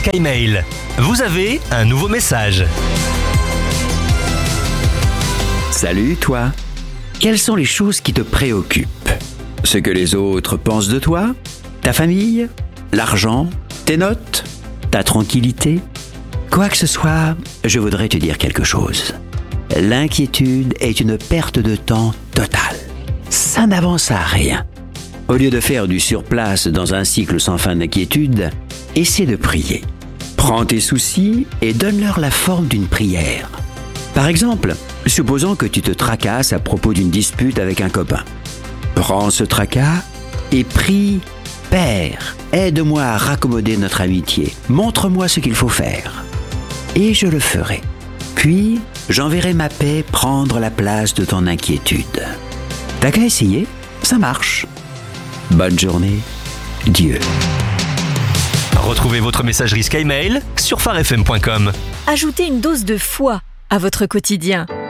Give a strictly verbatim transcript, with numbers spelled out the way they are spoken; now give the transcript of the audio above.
SkyMail. Vous avez un nouveau message. Salut toi. Quelles sont les choses qui te préoccupent? Ce que les autres pensent de toi? Ta famille? L'argent? Tes notes? Ta tranquillité? Quoi que ce soit, je voudrais te dire quelque chose. L'inquiétude est une perte de temps totale. Ça n'avance à rien. Au lieu de faire du surplace dans un cycle sans fin d'inquiétude, essaie de prier. Prends tes soucis et donne-leur la forme d'une prière. Par exemple, supposons que tu te tracasses à propos d'une dispute avec un copain. Prends ce tracas et prie « Père, aide-moi à raccommoder notre amitié. Montre-moi ce qu'il faut faire. » Et je le ferai. Puis, j'enverrai ma paix prendre la place de ton inquiétude. T'as qu'à essayer, ça marche. Bonne journée, Dieu. Retrouvez votre messagerie SkyMail sur phare f m point com. Ajoutez une dose de foi à votre quotidien.